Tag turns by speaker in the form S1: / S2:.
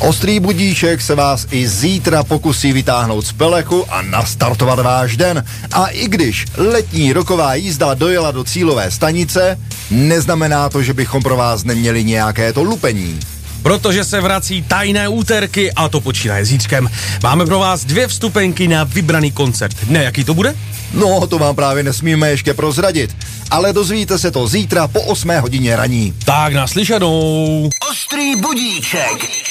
S1: Ostrý budíček se vás i zítra pokusí vytáhnout z pelechu a nastartovat váš den. A i když letní roková jízda dojela do cílové stanice, neznamená to, že bychom pro vás neměli nějaké to lupení.
S2: Protože se vrací tajné úterky a to počínaje zítřkem. Máme pro vás 2 vstupenky na vybraný koncert. Ne, jaký to bude?
S1: No, to vám právě nesmíme ještě prozradit. Ale dozvíte se to zítra po 8 hodině raní.
S2: Tak naslyšenou.
S3: Ostrý budíček.